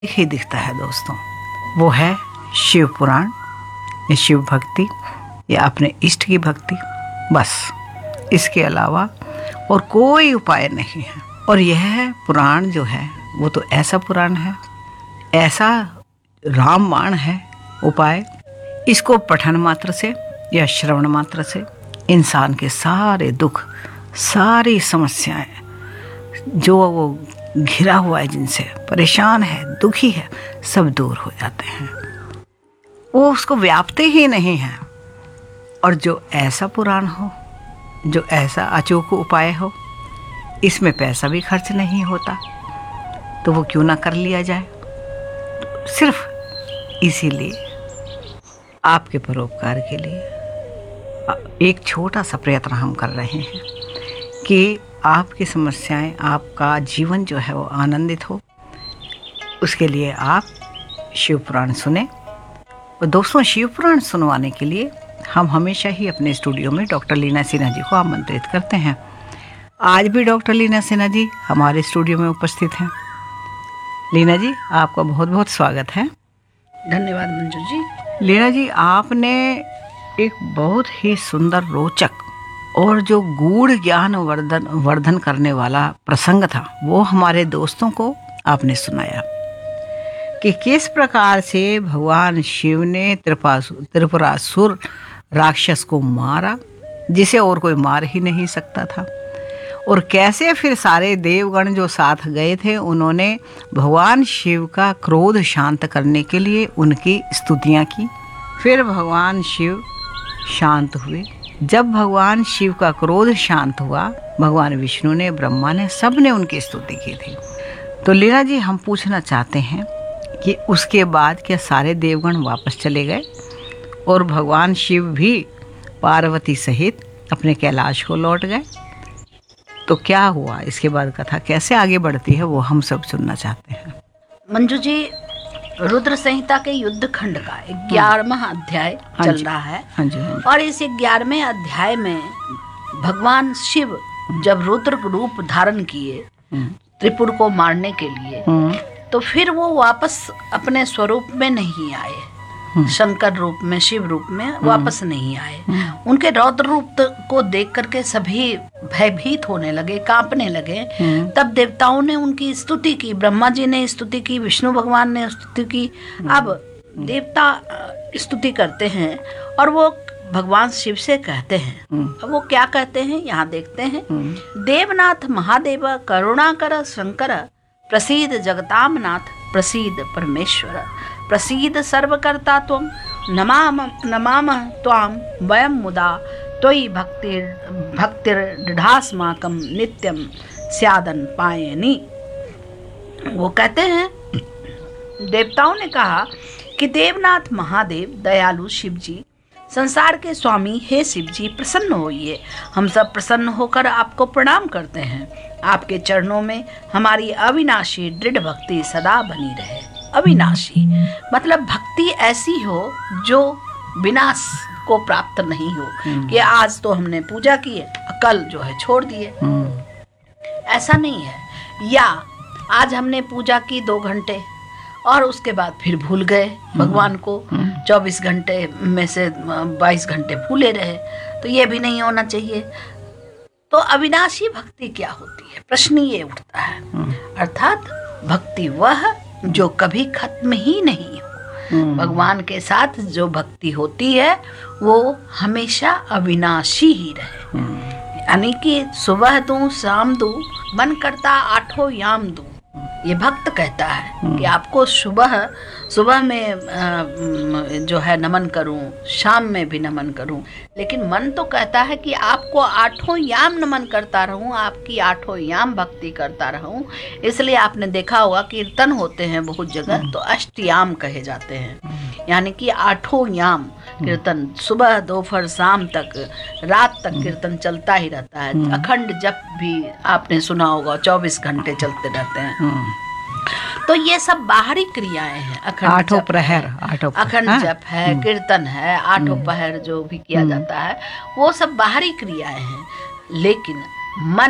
एक ही दिखता है दोस्तों, वो है शिव पुराण या शिव भक्ति या अपने इष्ट की भक्ति। बस इसके अलावा और कोई उपाय नहीं है। और यह पुराण जो है वो तो ऐसा पुराण है, ऐसा रामबाण है उपाय। इसको पठन मात्र से या श्रवण मात्र से इंसान के सारे दुख, सारी समस्याएं, जो वो घिरा हुआ है, जिनसे परेशान है, दुखी है, सब दूर हो जाते हैं। वो उसको व्यापते ही नहीं हैं। और जो ऐसा पुराण हो, जो ऐसा अचूक उपाय हो, इसमें पैसा भी खर्च नहीं होता, तो वो क्यों ना कर लिया जाए। सिर्फ इसीलिए आपके परोपकार के लिए एक छोटा सा प्रयत्न हम कर रहे हैं कि आपकी समस्याएं, आपका जीवन जो है वो आनंदित हो। उसके लिए आप शिव पुराण सुने। और दोस्तों, शिव पुराण सुनवाने के लिए हम हमेशा ही अपने स्टूडियो में डॉक्टर लीना सिन्हा जी को आमंत्रित करते हैं। आज भी डॉक्टर लीना सिन्हा जी हमारे स्टूडियो में उपस्थित हैं। लीना जी, आपका बहुत बहुत स्वागत है। धन्यवाद मंजू जी। लीना जी, आपने एक बहुत ही सुंदर, रोचक और जो गूढ़ ज्ञान वर्धन करने वाला प्रसंग था, वो हमारे दोस्तों को आपने सुनाया कि किस प्रकार से भगवान शिव ने त्रिपुरासुर राक्षस को मारा, जिसे और कोई मार ही नहीं सकता था। और कैसे फिर सारे देवगण जो साथ गए थे, उन्होंने भगवान शिव का क्रोध शांत करने के लिए उनकी स्तुतियां की। फिर भगवान शिव शांत हुए। जब भगवान शिव का क्रोध शांत हुआ, भगवान विष्णु ने, ब्रह्मा ने, सब ने उनकी स्तुति की थी। तो लीना जी, हम पूछना चाहते हैं कि उसके बाद क्या सारे देवगण वापस चले गए और भगवान शिव भी पार्वती सहित अपने कैलाश को लौट गए? तो क्या हुआ इसके बाद, कथा कैसे आगे बढ़ती है, वो हम सब सुनना चाहते हैं। मंजू जी, रुद्र संहिता के युद्ध खंड का 11वां अध्याय चल रहा है। हाँ जी। और इस 11वें अध्याय में भगवान शिव जब रुद्र रूप धारण किए त्रिपुर को मारने के लिए, तो फिर वो वापस अपने स्वरूप में नहीं आए, शंकर रूप में, शिव रूप में वापस नहीं आए। उनके रौद्र रूप को देख करके सभी भयभीत होने लगे, कांपने लगे। तब देवताओं ने उनकी स्तुति की, ब्रह्मा जी ने स्तुति की, विष्णु भगवान ने स्तुति की। अब देवता स्तुति करते हैं और वो भगवान शिव से कहते हैं। अब वो क्या कहते हैं, यहाँ देखते हैं। देवनाथ महादेव करुणाकर शंकर, प्रसीद जगताम नाथ, प्रसीद परमेश्वर, प्रसीद सर्वकर्ता त्वं, नमामः त्वां वयं मुदा, त्वयि भक्तिर्दृढास्माकं नित्यं स्यादन पायनी। वो कहते हैं, देवताओं ने कहा कि देवनाथ महादेव, दयालु शिव जी, संसार के स्वामी हे शिव जी, प्रसन्न होइए। हम सब प्रसन्न होकर आपको प्रणाम करते हैं। आपके चरणों में हमारी अविनाशी दृढ़ भक्ति सदा बनी रहे। अविनाशी मतलब भक्ति ऐसी हो जो विनाश को प्राप्त नहीं हो, कि आज तो हमने पूजा की है, कल जो है छोड़ दिए, ऐसा नहीं है। या आज हमने पूजा की 2 घंटे और उसके बाद फिर भूल गए भगवान को, 24 घंटे में से 22 घंटे भूले रहे, तो ये भी नहीं होना चाहिए। तो अविनाशी भक्ति क्या होती है, प्रश्न ये उठता है। अर्थात भक्ति वह जो कभी खत्म ही नहीं हो। भगवान के साथ जो भक्ति होती है वो हमेशा अविनाशी ही रहे। यानी कि सुबह दूं, शाम दूं, मन करता 8 याम दूं। ये भक्त कहता है कि आपको सुबह में जो है नमन करूं, शाम में भी नमन करूं, लेकिन मन तो कहता है कि आपको 8 याम नमन करता रहूं, आपकी 8 याम भक्ति करता रहूं। इसलिए आपने देखा होगा कीर्तन होते हैं बहुत जगह, तो अष्टयाम कहे जाते हैं, यानी कि 8 याम कीर्तन, सुबह दोपहर शाम तक, रात तक कीर्तन चलता ही रहता है। अखंड जप भी आपने सुना होगा, 24 घंटे चलते रहते हैं। तो ये सब बाहरी क्रियाएं हैं। आठों प्रहर, अखंड जप है, कीर्तन है, 8 पहर जो भी किया जाता है, वो सब बाहरी क्रियाएं हैं। लेकिन मन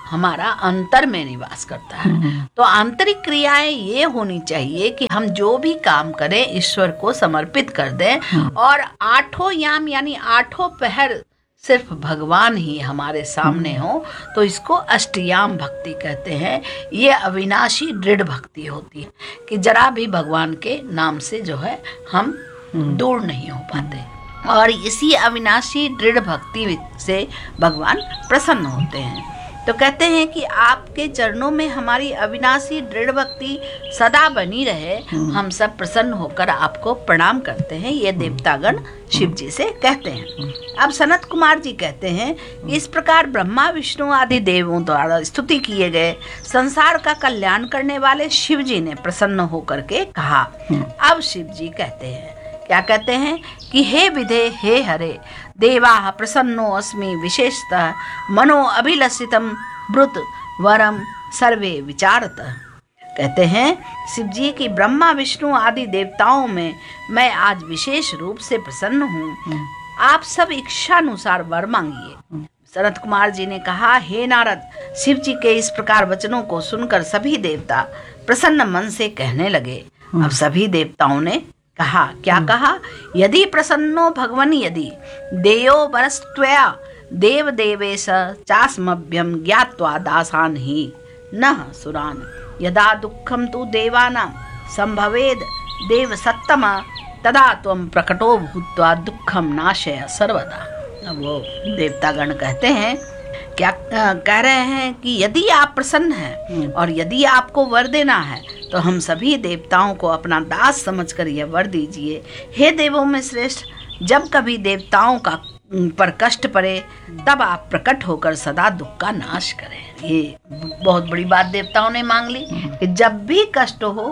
हमारा अंतर में निवास करता है। तो आंतरिक क्रियाएं ये होनी चाहिए कि हम जो भी काम करें ईश्वर को समर्पित कर दें, और आठों याम यानी आठों पहर सिर्फ भगवान ही हमारे सामने हो, तो इसको अष्टयाम भक्ति कहते हैं। ये अविनाशी दृढ़ भक्ति होती है कि जरा भी भगवान के नाम से जो है हम दूर नहीं हो पाते, और इसी अविनाशी दृढ़ भक्ति से भगवान प्रसन्न होते हैं। तो कहते हैं कि आपके चरणों में हमारी अविनाशी दृढ़ भक्ति सदा बनी रहे, हम सब प्रसन्न होकर आपको प्रणाम करते हैं। ये देवतागण शिव जी से कहते हैं। अब सनत कुमार जी कहते हैं कि इस प्रकार ब्रह्मा विष्णु आदि देवों द्वारा स्तुति किए गए संसार का कल्याण करने वाले शिव जी ने प्रसन्न होकर के कहा। अब शिव जी कहते हैं, क्या कहते हैं कि हे विधे हे हरे देवा प्रसन्नो अस्मि विशेषतः मनो अभिलषितम ब्रुत वरम सर्वे विचारतः। कहते हैं शिव जी की ब्रह्मा विष्णु आदि देवताओं में मैं आज विशेष रूप से प्रसन्न हूँ, आप सब इच्छानुसार वर मांगिए। सनत कुमार जी ने कहा, हे नारद, शिव जी के इस प्रकार वचनों को सुनकर सभी देवता प्रसन्न मन से कहने लगे। अब सभी देवताओं ने कहा, क्या कहा, यदि प्रसन्नो भगवन यदि देयो वरस्त्वया देव देवेश चास्मभ्यम ज्ञात्वा दासान् ही नः सुरान् यदा दुःखं तु देवानां संभवेद देव सत्तमा तदा त्वं प्रकटो भूत्वा दुःखं नाशय सर्वदा। वो देवतागण कहते हैं, क्या कह रहे हैं कि यदि आप प्रसन्न हैं और यदि आपको वर देना है तो हम सभी देवताओं को अपना दास समझकर यह वर दीजिए। हे देवों में श्रेष्ठ, जब कभी देवताओं का पर कष्ट पड़े तब आप प्रकट होकर सदा दुख का नाश करें। ये बहुत बड़ी बात देवताओं ने मांग ली कि जब भी कष्ट हो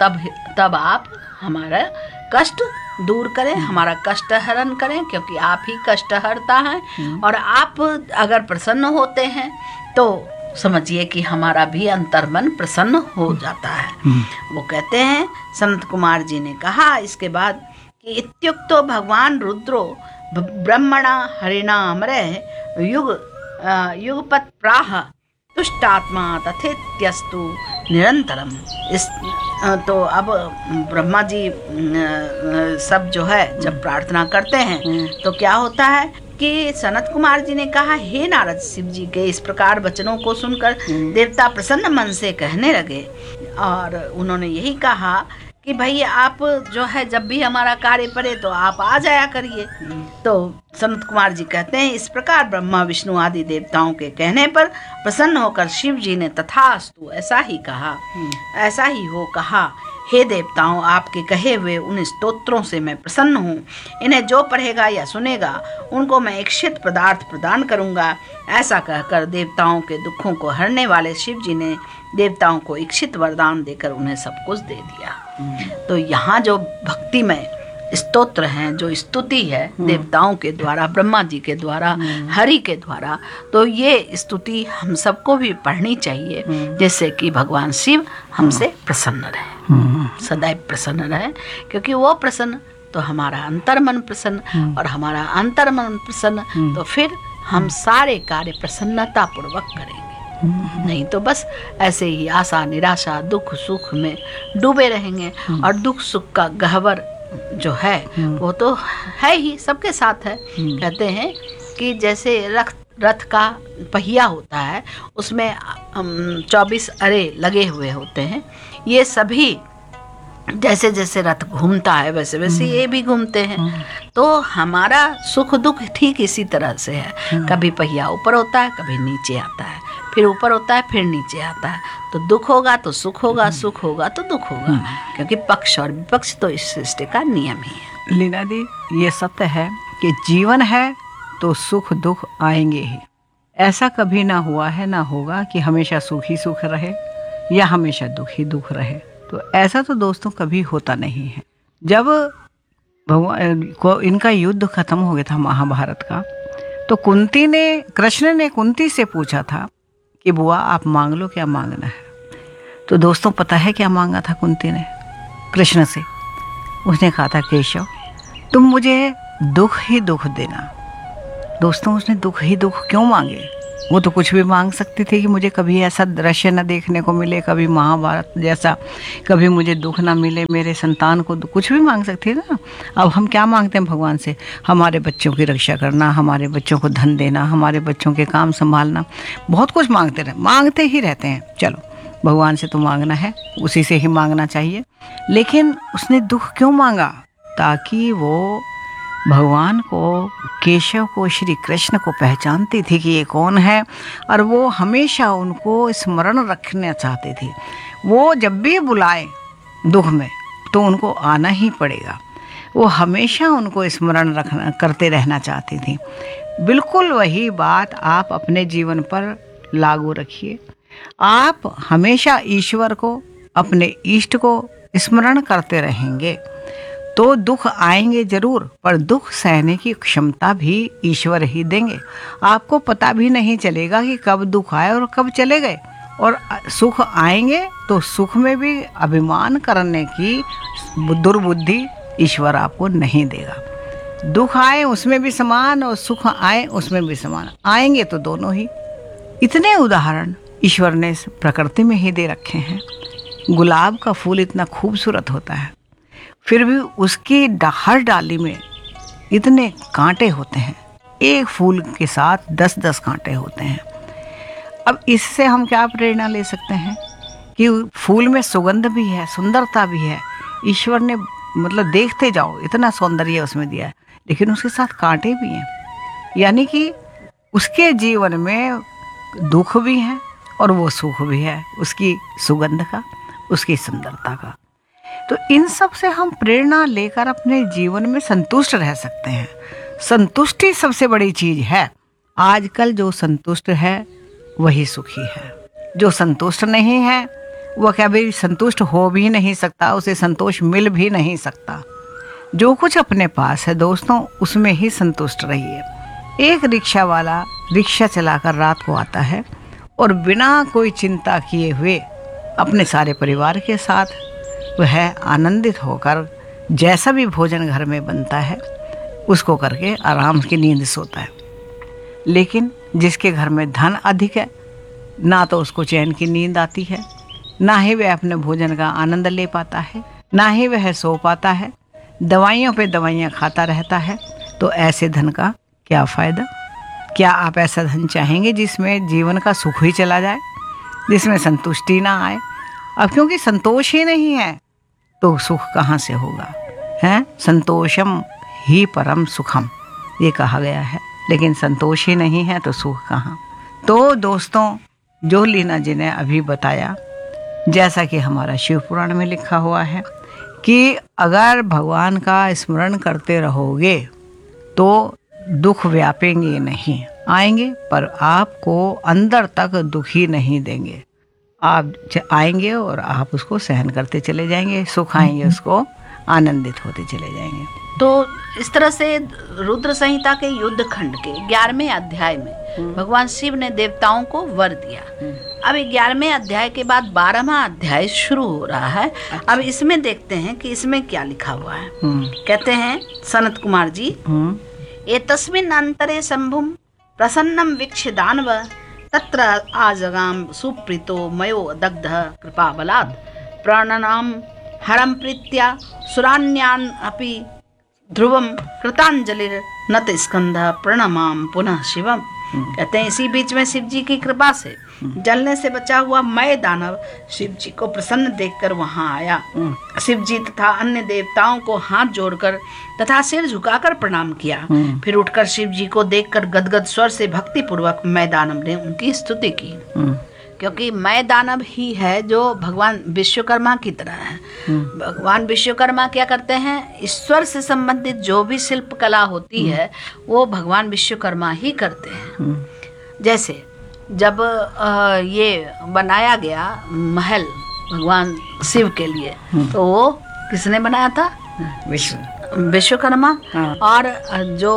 तब आप हमारा कष्ट दूर करें, हमारा कष्ट हरण करें, क्योंकि आप ही कष्ट हरता है। और आप अगर प्रसन्न होते हैं तो समझिए कि हमारा भी अंतर्मन प्रसन्न हो जाता है। वो कहते हैं, संत कुमार जी ने कहा इसके बाद कि इत्युक्तो भगवान रुद्रो ब्रह्मणा हरिणा अमरे युगपत् प्राह तुष्टात्मा तथेत्यस्तु निरंतरम। इस तो अब ब्रह्मा जी सब जो है जब प्रार्थना करते हैं तो क्या होता है कि सनत कुमार जी ने कहा, हे नारद, शिव जी के इस प्रकार वचनों को सुनकर देवता प्रसन्न मन से कहने लगे, और उन्होंने यही कहा कि भाई आप जो है जब भी हमारा कार्य पड़े तो आप आ जाया करिए। तो सनत कुमार जी कहते हैं, इस प्रकार ब्रह्मा विष्णु आदि देवताओं के कहने पर प्रसन्न होकर शिव जी ने तथास्तु ऐसा ही कहा, ऐसा ही हो कहा। हे देवताओं, आपके कहे हुए उन स्तोत्रों से मैं प्रसन्न हूँ। इन्हें जो पढ़ेगा या सुनेगा उनको मैं इच्छित पदार्थ प्रदान करूँगा। ऐसा कहकर देवताओं के दुखों को हरने वाले शिव जी ने देवताओं को इच्छित वरदान देकर उन्हें सब कुछ दे दिया। तो यहाँ जो भक्तिमय स्तोत्र हैं, जो स्तुति है देवताओं के द्वारा, ब्रह्मा जी के द्वारा, हरि के द्वारा, तो ये स्तुति हम सबको भी पढ़नी चाहिए, जिससे कि भगवान शिव हमसे प्रसन्न रहे, सदैव प्रसन्न रहे। क्योंकि वो प्रसन्न तो हमारा अंतर्मन प्रसन्न, और हमारा अंतर्मन प्रसन्न तो फिर हम सारे कार्य प्रसन्नता पूर्वक करेंगे। नहीं तो बस ऐसे ही आशा निराशा दुख सुख में डूबे रहेंगे। और दुख सुख का गह्वर जो है वो तो है ही, सबके साथ है। कहते हैं कि जैसे रथ का पहिया होता है, उसमें 24 अरे लगे हुए होते हैं। ये सभी जैसे जैसे रथ घूमता है वैसे वैसे ये भी घूमते हैं। तो हमारा सुख दुख ठीक इसी तरह से है। कभी पहिया ऊपर होता है, कभी नीचे आता है, फिर ऊपर होता है, फिर नीचे आता है। तो दुख होगा तो सुख होगा, सुख होगा तो दुख होगा, क्योंकि पक्ष और विपक्ष तो इस सृष्टि का नियम ही है। लीना दी, ये सत्य है कि जीवन है तो सुख दुख आएंगे ही। ऐसा कभी ना हुआ है ना होगा कि हमेशा सुख ही सुख रहे या हमेशा दुख ही दुख रहे। तो ऐसा तो दोस्तों कभी होता नहीं है। जब भगवान को इनका युद्ध खत्म हो गया था महाभारत का, तो कृष्ण ने कुंती से पूछा था कि बुआ आप मांग लो, क्या मांगना है। तो दोस्तों पता है क्या मांगा था कुंती ने कृष्ण से? उसने कहा था, केशव तुम मुझे दुख ही दुख देना। दोस्तों उसने दुख ही दुख क्यों मांगे? वो तो कुछ भी मांग सकती थी कि मुझे कभी ऐसा दृश्य न देखने को मिले, कभी महाभारत जैसा, कभी मुझे दुख ना मिले, मेरे संतान को कुछ भी मांग सकती है ना। अब हम क्या मांगते हैं भगवान से? हमारे बच्चों की रक्षा करना, हमारे बच्चों को धन देना, हमारे बच्चों के काम संभालना, बहुत कुछ मांगते ही रहते हैं। चलो, भगवान से तो मांगना है, उसी से ही मांगना चाहिए। लेकिन उसने दुख क्यों मांगा? ताकि वो भगवान को, केशव को, श्री कृष्ण को पहचानती थी कि ये कौन है, और वो हमेशा उनको स्मरण रखना चाहती थी। वो जब भी बुलाए दुख में तो उनको आना ही पड़ेगा। वो हमेशा उनको स्मरण करते रहना चाहती थी। बिल्कुल वही बात आप अपने जीवन पर लागू रखिए। आप हमेशा ईश्वर को, अपने इष्ट को स्मरण करते रहेंगे तो दुख आएंगे जरूर, पर दुख सहने की क्षमता भी ईश्वर ही देंगे। आपको पता भी नहीं चलेगा कि कब दुख आए और कब चले गए। और सुख आएंगे तो सुख में भी अभिमान करने की दुर्बुद्धि ईश्वर आपको नहीं देगा। दुख आए उसमें भी समान और सुख आए उसमें भी समान, आएंगे तो दोनों ही। इतने उदाहरण ईश्वर ने प्रकृति में ही दे रखे हैं। गुलाब का फूल इतना खूबसूरत होता है, फिर भी उसकी हर डाली में इतने कांटे होते हैं। एक फूल के साथ 10-10 कांटे होते हैं। अब इससे हम क्या प्रेरणा ले सकते हैं कि फूल में सुगंध भी है, सुंदरता भी है। ईश्वर ने मतलब देखते जाओ, इतना सौंदर्य उसमें दिया है, लेकिन उसके साथ कांटे भी हैं। यानी कि उसके जीवन में दुख भी है और वो सुख भी है, उसकी सुगंध का, उसकी सुंदरता का। तो इन सब से हम प्रेरणा लेकर अपने जीवन में संतुष्ट रह सकते हैं। संतुष्टि सबसे बड़ी चीज है। आजकल जो संतुष्ट है वही सुखी है। जो संतुष्ट नहीं है वह कभी संतुष्ट हो भी नहीं सकता, उसे संतोष मिल भी नहीं सकता। जो कुछ अपने पास है दोस्तों, उसमें ही संतुष्ट रहिए। एक रिक्शा वाला रिक्शा चलाकर रात को आता है और बिना कोई चिंता किए हुए अपने सारे परिवार के साथ वह आनंदित होकर जैसा भी भोजन घर में बनता है उसको करके आराम की नींद सोता है। लेकिन जिसके घर में धन अधिक है, ना तो उसको चैन की नींद आती है, ना ही वह अपने भोजन का आनंद ले पाता है, ना ही वह सो पाता है, दवाइयों पे दवाइयाँ खाता रहता है। तो ऐसे धन का क्या फ़ायदा? क्या आप ऐसा धन चाहेंगे जिसमें जीवन का सुख ही चला जाए, जिसमें संतुष्टि ना आए? अब क्योंकि संतोष ही नहीं है तो सुख कहाँ से होगा? हैं, संतोषम ही परम सुखम, ये कहा गया है, लेकिन संतोष ही नहीं है तो सुख कहाँ? तो दोस्तों, जो लीना जी ने अभी बताया, जैसा कि हमारा शिव पुराण में लिखा हुआ है कि अगर भगवान का स्मरण करते रहोगे तो दुख व्यापेंगे नहीं, आएंगे पर आपको अंदर तक दुखी नहीं देंगे। आप आएंगे और आप उसको सहन करते चले जाएंगे, सुख आएंगे उसको आनंदित होते चले जाएंगे। तो इस तरह से रुद्र संहिता के युद्ध खंड के 11वें अध्याय में भगवान शिव ने देवताओं को वर दिया। अब 11वें अध्याय के बाद 12वां अध्याय शुरू हो रहा है। अब इसमें देखते हैं कि इसमें क्या लिखा हुआ है। कहते हैं सनत कुमार जी, एतस्मिन् अंतरे शंभुम प्रसन्नम वीक्ष्य दानव तत्र आजगाम सुप्रीतो मयो दग्ध कृपा बलात् प्राणनाम हरम प्रीत्या सुरान्यान अपि ध्रुवम कृतांजलिर नत स्कंध प्रणमाम पुनः शिवम। कहते हैं इसी बीच में शिव जी की कृपा से जलने से बचा हुआ मय दानव शिव जी को प्रसन्न देखकर वहां आया। शिव जी तथा अन्य देवताओं को हाथ जोड़कर तथा सिर झुकाकर प्रणाम किया। फिर उठकर शिव जी को देखकर गदगद स्वर से भक्ति पूर्वक मय दानव ने उनकी स्तुति की, क्योंकि मय दानव ही है जो भगवान विश्वकर्मा की तरह है। भगवान विश्वकर्मा क्या करते हैं, ईश्वर से संबंधित जो भी शिल्प कला होती है वो भगवान विश्वकर्मा ही करते हैं। जैसे जब ये बनाया गया महल भगवान शिव के लिए, तो वो किसने बनाया था? विश्वकर्मा। हाँ। और जो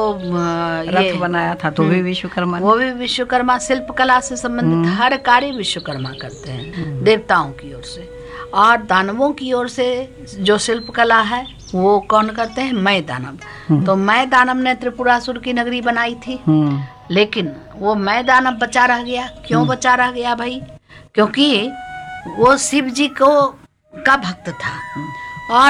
रथ बनाया था तो भी विश्वकर्मा, वो भी विश्वकर्मा। शिल्प कला से संबंधित हर कार्य विश्वकर्मा करते हैं देवताओं की ओर से। और दानवों की ओर से जो शिल्प कला है वो कौन करते हैं? मैं दानव। तो मैं दानव ने त्रिपुरासुर की नगरी बनाई थी, लेकिन वो मैं दानव बचा रह गया। क्यों बचा रह गया भाई? क्योंकि वो शिव जी को का भक्त था।